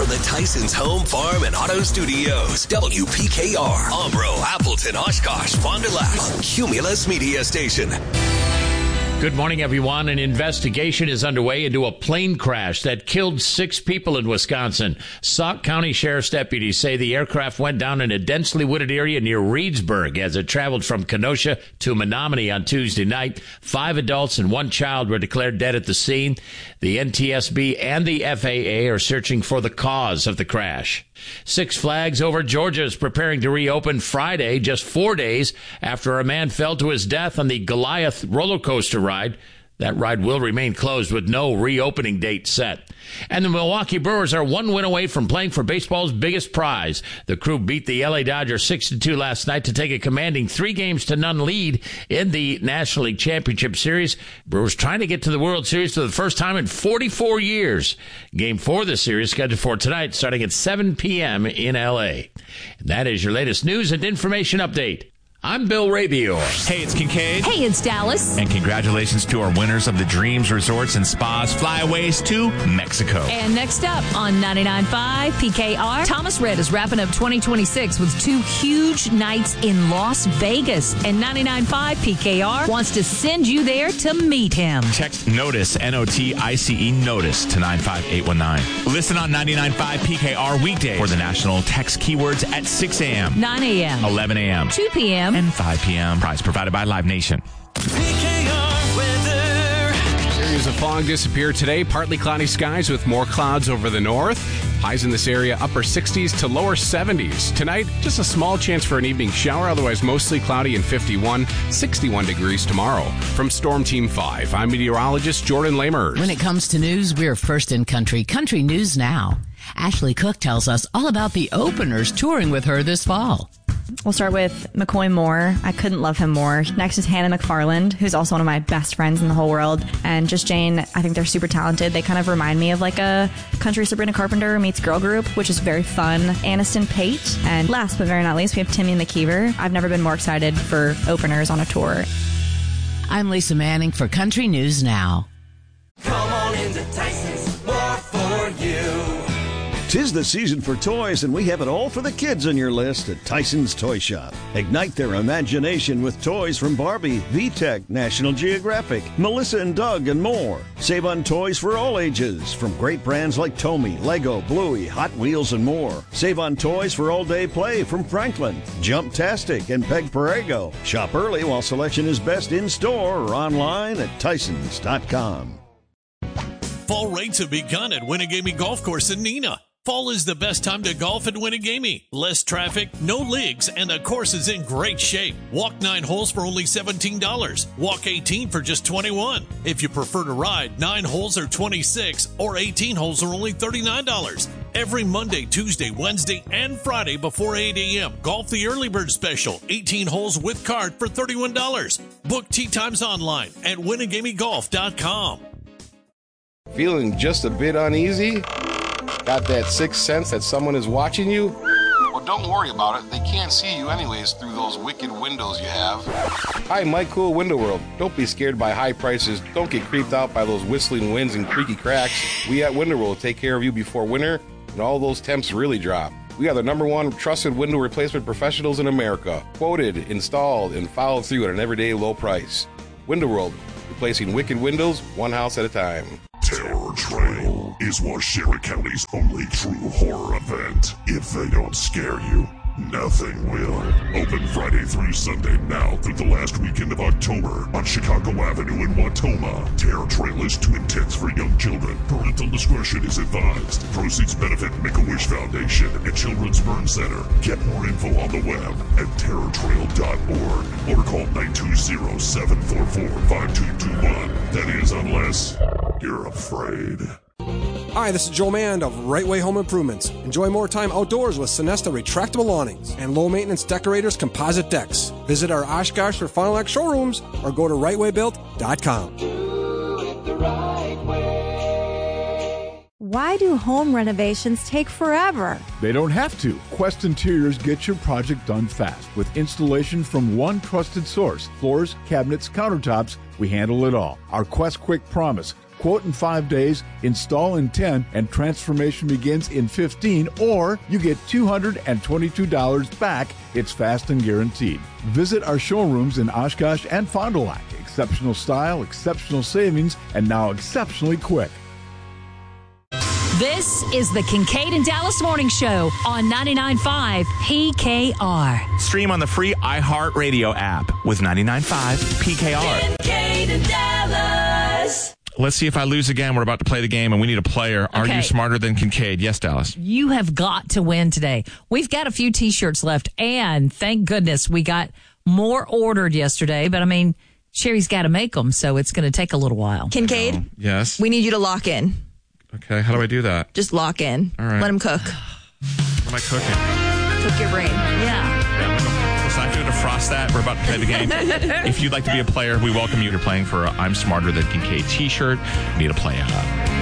From the Tyson's Home, Farm, and Auto Studios, WPKR, Umbro, Appleton, Oshkosh, Fond du Lac, Cumulus Media Station. Good morning, everyone. An investigation is underway into a plane crash that killed 6 people in Wisconsin. Sauk County Sheriff's deputies say the aircraft went down in a densely wooded area near Reedsburg as it traveled from Kenosha to Menominee on Tuesday night. 5 adults and 1 child were declared dead at the scene. The NTSB and the FAA are searching for the cause of the crash. Six Flags Over Georgia is preparing to reopen Friday, just 4 days after a man fell to his death on the Goliath roller coaster ride. That ride will remain closed with no reopening date set. And the Milwaukee Brewers are 1 win away from playing for baseball's biggest prize. The Crew beat the LA Dodgers 6-2 last night to take a commanding 3-0 lead in the National League Championship Series. Brewers trying to get to the World Series for the first time in 44 years. Game 4 of the series scheduled for tonight starting at 7 p.m. in LA. And that is your latest news and information update. I'm Bill Rabior. Hey, it's Kincaid. Hey, it's Dallas. And congratulations to our winners of the Dreams Resorts and Spas Flyaways to Mexico. And next up on 99.5 PKR, Thomas Rhett is wrapping up 2026 with 2 huge nights in Las Vegas. And 99.5 PKR wants to send you there to meet him. Text NOTICE, N-O-T-I-C-E, NOTICE to 95819. Listen on 99.5 PKR weekday for the national text keywords at 6 a.m., 9 a.m., 11 a.m., 2 p.m., and 5 p.m. Prize provided by Live Nation. PKR weather. Areas of fog disappear today. Partly cloudy skies with more clouds over the north. Highs in this area upper 60s to lower 70s. Tonight, just a small chance for an evening shower. Otherwise, mostly cloudy and 61 degrees tomorrow. From Storm Team 5, I'm meteorologist Jordan Lamers. When it comes to news, we're first in country. Country News Now. Ashley Cook tells us all about the openers touring with her this fall. We'll start with McCoy Moore. I couldn't love him more. Next is Hannah McFarland, who's also one of my best friends in the whole world. And Just Jane, I think they're super talented. They kind of remind me of like a country Sabrina Carpenter meets girl group, which is very fun. Aniston Pate. And last but very not least, we have Timmy McKeever. I've never been more excited for openers on a tour. I'm Lisa Manning for Country News Now. Come on into Tyson's, more for you. 'Tis the season for toys, and we have it all for the kids on your list at Tyson's Toy Shop. Ignite their imagination with toys from Barbie, VTech, National Geographic, Melissa and Doug, and more. Save on toys for all ages, from great brands like Tomy, Lego, Bluey, Hot Wheels, and more. Save on toys for all-day play from Franklin, Jumptastic, and Peg Perego. Shop early while selection is best in-store or online at Tysons.com. Fall rates have begun at Winnegamie Golf Course in Neenah. Fall is the best time to golf at Winnegamie. Less traffic, no leagues, and the course is in great shape. Walk 9 holes for only $17. Walk 18 for just $21. If you prefer to ride, 9 holes are $26, or 18 holes are only $39. Every Monday, Tuesday, Wednesday, and Friday before 8 a.m. Golf the Early Bird Special, 18 holes with cart for $31. Book tee times online at WinnegamieGolf.com. Feeling just a bit uneasy? Got that sixth sense that someone is watching you? Well, don't worry about it. They can't see you anyways through those wicked windows you have. Hi, Mike Cool, Window World. Don't be scared by high prices. Don't get creeped out by those whistling winds and creaky cracks. We at Window World take care of you before winter and all those temps really drop. We are the #1 trusted window replacement professionals in America. Quoted, installed, and followed through at an everyday low price. Window World, replacing wicked windows one house at a time. Terror Trail is Waushara County's only true horror event. If they don't scare you, nothing will. Open Friday through Sunday now through the last weekend of October on Chicago Avenue in Wautoma. Terror Trail is too intense for young children. Parental discretion is advised. Proceeds benefit Make-A-Wish Foundation and Children's Burn Center. Get more info on the web at terrortrail.org or call 920-744-5221. That is, unless you're afraid. Hi, this is Joe Mand of Right Way Home Improvements. Enjoy more time outdoors with Sonesta retractable awnings and low-maintenance Decorators composite decks. Visit our Oshkosh or Fond du Lac showrooms or go to rightwaybuilt.com. Why do home renovations take forever? They don't have to. Quest Interiors gets your project done fast with installation from one trusted source. Floors, cabinets, countertops, we handle it all. Our Quest Quick Promise. Quote in 5 days, install in 10, and transformation begins in 15, or you get $222 back. It's fast and guaranteed. Visit our showrooms in Oshkosh and Fond du Lac. Exceptional style, exceptional savings, and now exceptionally quick. This is the Kincaid and Dallas Morning Show on 99.5 PKR. Stream on the free iHeartRadio app with 99.5 PKR. Kincaid and Dallas. Let's see if I lose again. We're about to play the game, and we need a player. Are Okay. you smarter than Kincaid? Yes, Dallas. You have got to win today. We've got a few T-shirts left, and thank goodness we got more ordered yesterday. But, I mean, Sherry's got to make them, so it's going to take a little while. Kincaid, Yes. we need you to lock in. Okay, how do I do that? Just lock in. All right. Let him cook. What am I cooking? Cook your brain. Yeah. Listen, I have to defrost that. We're about to play the game. If you'd like to be a player, we welcome you. You're playing for a I'm Smarter Than Kincaid t-shirt. You need to play